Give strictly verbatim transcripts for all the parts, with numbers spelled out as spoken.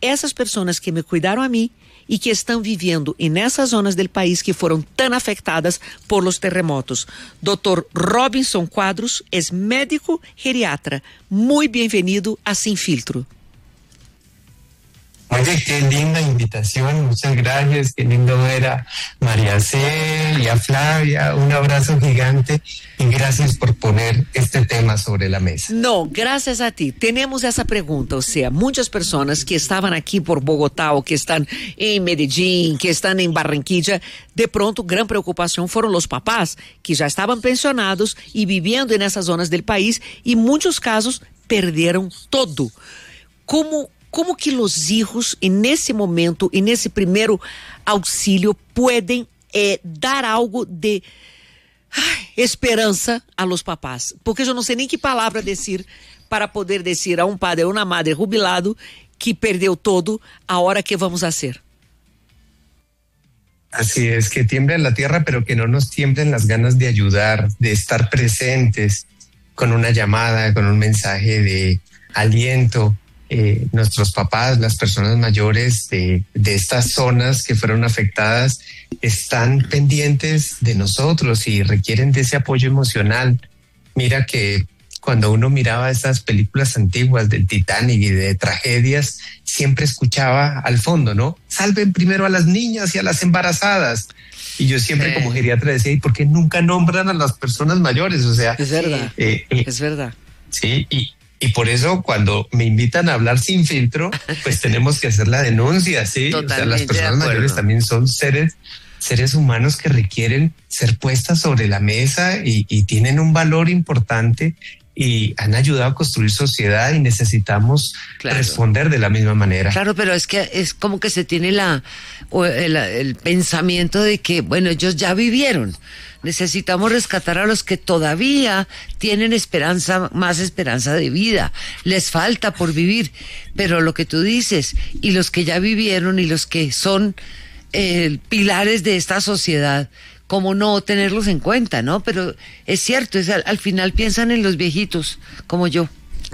essas pessoas que me cuidaram a mim e que estão vivendo nessas zonas do país que foram tão afetadas por los terremotos. doutor Robinson Quadros é médico geriatra. Muito bem-vindo a Sin Filtro. Oye, qué linda invitación, muchas gracias, qué lindo ver a María C. y a Flavia, un abrazo gigante y gracias por poner este tema sobre la mesa. No, gracias a ti. Tenemos esa pregunta, o sea, muchas personas que estaban aquí por Bogotá o que están en Medellín, que están en Barranquilla, de pronto, gran preocupación fueron los papás que ya estaban pensionados y viviendo en esas zonas del país y en muchos casos perdieron todo. ¿Cómo Como que os hijos, nesse momento, e nesse primeiro auxílio, podem eh, dar algo de ai, esperança a los papás? Porque eu não sei nem que palavra dizer para poder dizer a um padre ou uma madre jubilado que perdeu todo, a hora que vamos a hacer. Así es, que tiemblen la tierra, pero que no nos tiemblen las ganas de ayudar, de estar presentes con una llamada, con un mensaje de aliento. Eh, nuestros papás, las personas mayores de, de estas zonas que fueron afectadas están pendientes de nosotros y requieren de ese apoyo emocional. Mira que cuando uno miraba esas películas antiguas del Titanic y de tragedias, siempre escuchaba al fondo, ¿no? Salven primero a las niñas y a las embarazadas. Y yo siempre eh. como geriatra decía, ¿y por qué nunca nombran a las personas mayores? O sea, es verdad, eh, eh, es verdad. Sí, y Y por eso cuando me invitan a hablar sin filtro, pues tenemos que hacer la denuncia, ¿sí? Totalmente, o sea, las personas mayores también son seres, seres humanos que requieren ser puestas sobre la mesa y, y tienen un valor importante y han ayudado a construir sociedad y necesitamos claro. responder de la misma manera. Claro, pero es que es como que se tiene la el, el pensamiento de que, bueno, ellos ya vivieron. Necesitamos rescatar a los que todavía tienen esperanza, más esperanza de vida. Les falta por vivir. Pero lo que tú dices, y los que ya vivieron y los que son eh, pilares de esta sociedad, cómo no tenerlos en cuenta, ¿no? Pero es cierto, es al, al final piensan en los viejitos, como yo.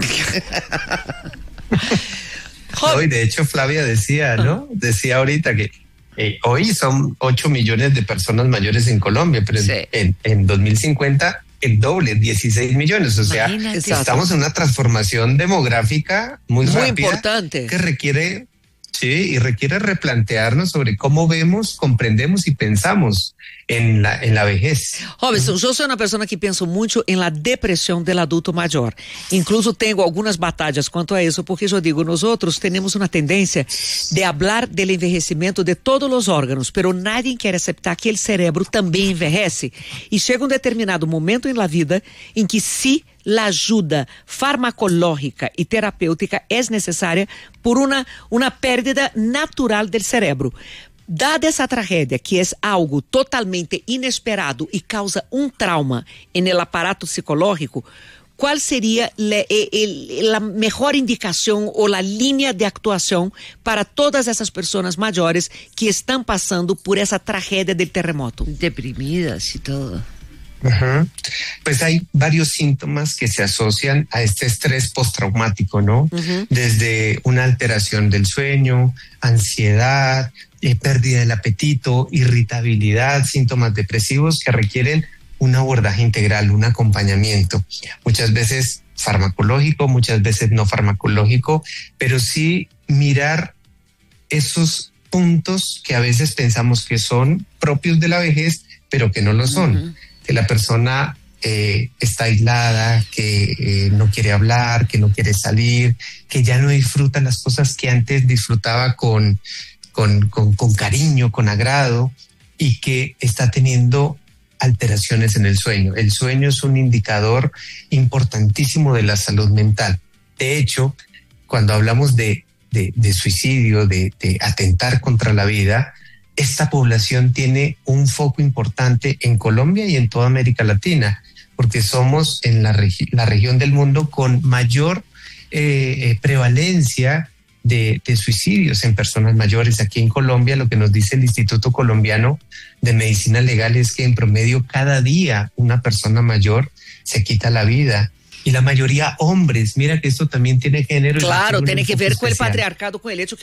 No, y de hecho Flavia decía, ¿no? Decía ahorita que Eh, hoy son ocho millones de personas mayores en Colombia, pero sí. en, en dos mil cincuenta el doble, dieciséis millones. O sea, Imagínate. estamos en una transformación demográfica muy, muy rápida importante que requiere, sí, y requiere replantearnos sobre cómo vemos, comprendemos y pensamos en la, en la vejez. Robinson, eu sou uma pessoa que penso muito em la depressão del adulto maior. Incluso tenho algumas batalhas quanto a isso, porque eu digo, nós outros temos uma tendência de falar do envelhecimento de todos os órgãos, pero nadie quer aceitar que o cérebro também envelhece. E chega um determinado momento em la vida em que se la ajuda farmacológica e terapêutica é necessária por uma, uma pérdida natural do cérebro. Dada essa tragédia, que é algo totalmente inesperado e causa um trauma no aparato psicológico, qual seria a melhor indicação ou a linha de atuação para todas essas pessoas maiores que estão passando por essa tragédia do terremoto? Deprimidas e tudo. Uh-huh. Pues hay varios síntomas que se asocian a este estrés postraumático, ¿no? Uh-huh. Desde una alteración del sueño, ansiedad, eh, pérdida del apetito, irritabilidad, síntomas depresivos que requieren un abordaje integral, un acompañamiento. Muchas veces farmacológico, muchas veces no farmacológico, pero sí mirar esos puntos que a veces pensamos que son propios de la vejez, pero que no lo son. Uh-huh. Que la persona eh, está aislada, que eh, no quiere hablar, que no quiere salir, que ya no disfruta las cosas que antes disfrutaba con, con, con, con cariño, con agrado, y que está teniendo alteraciones en el sueño. El sueño es un indicador importantísimo de la salud mental. De hecho, cuando hablamos de, de, de suicidio, de, de atentar contra la vida, esta población tiene un foco importante en Colombia y en toda América Latina, porque somos en la, regi- la región del mundo con mayor eh, prevalencia de, de suicidios en personas mayores. Aquí en Colombia, lo que nos dice el Instituto Colombiano de Medicina Legal es que en promedio cada día una persona mayor se quita la vida. Y la mayoría hombres. Mira que esto también tiene género. Claro, tiene que ver con el patriarcado, con el hecho